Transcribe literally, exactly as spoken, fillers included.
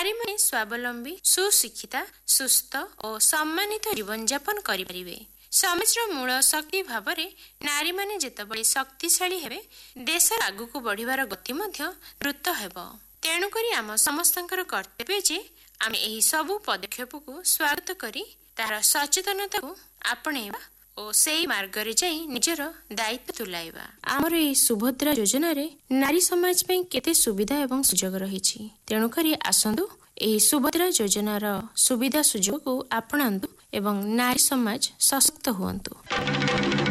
ନାରୀମାନେ ସ୍ୱାବଲମ୍ବୀ, ସୁଶିକ୍ଷିତା, ସୁସ୍ଥ ଓ ସମ୍ମାନିତ ଜୀବନଯାପନ କରିପାରିବେ। ସମାଜର ମୂଳ ଶକ୍ତି ଭାବରେ ନାରୀମାନେ ଯେତେବେଳେ ଶକ୍ତିଶାଳୀ ହେବେ, ଦେଶର ଆଗକୁ ବଢ଼ିବାର ଗତି ମଧ୍ୟ ଦ୍ରୁତ ହେବ। ତେଣୁକରି ଆମ ସମସ୍ତଙ୍କର କର୍ତ୍ତବ୍ୟ ଯେ ଆମେ ଏହି ସବୁ ପଦକ୍ଷେପକୁ ସ୍ୱାଗତ କରି ତାହାର ସଚେତନତାକୁ ଆପଣେଇବା ଓ ସେହି ମାର୍ଗରେ ଯାଇ ନିଜର ଦାୟିତ୍ୱ ତୁଲାଇବା। ଆମର ଏହି ସୁଭଦ୍ରା ଯୋଜନାରେ ନାରୀ ସମାଜ ପାଇଁ କେତେ ସୁବିଧା ଏବଂ ସୁଯୋଗ ରହିଛି। ତେଣୁକରି ଆସନ୍ତୁ ଏହି ସୁଭଦ୍ରା ଯୋଜନାର ସୁବିଧା ସୁଯୋଗକୁ ଆପଣାନ୍ତୁ ଏବଂ ନାରୀ ସମାଜ ସଶକ୍ତ ହୁଅନ୍ତୁ।